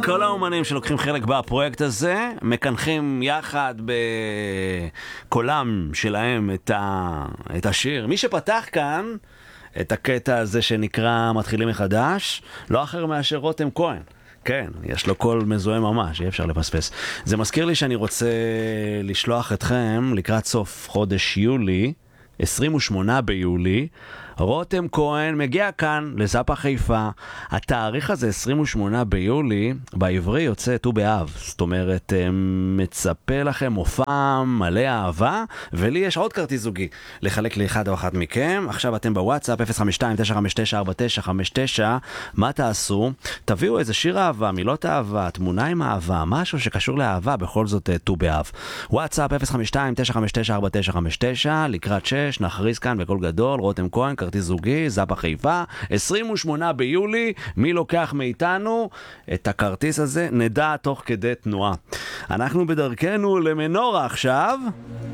כל האומנים שלוקחים חלק בפרויקט הזה מקנחים יחד בקולם שלהם את השיר. מי שפתח כאן את הקטע הזה שנקרא מתחילים מחדש, לא אחר מאשר רותם כהן. כן, יש לו קול מזוהה ממש, אי אפשר לפספס. זה מזכיר לי שאני רוצה לשלוח אתכם לקראת סוף חודש יולי, 28 ביולי, רותם כהן מגיע כאן לזאפה חיפה. התאריך הזה, 28 ביולי, בעברי יוצא ט"ו באב. זאת אומרת, מצפה לכם מופע מלא אהבה, ולי יש עוד כרטיס זוגי לחלק לאחד או אחת מכם. עכשיו אתם בוואטסאפ 052-959-4959. מה תעשו? תביאו איזה שיר אהבה, מילות אהבה, תמונה עם אהבה, משהו שקשור לאהבה, בכל זאת ט"ו באב. וואטסאפ 052-959-4959, לקראת 6, נכריז כאן בקול גדול, רותם כהן, כרטיס זוגי, זאפה חיפה, 28 ביולי, מי לוקח מאיתנו את הכרטיס הזה? נדע תוך כדי תנועה. אנחנו בדרכנו למנורה עכשיו.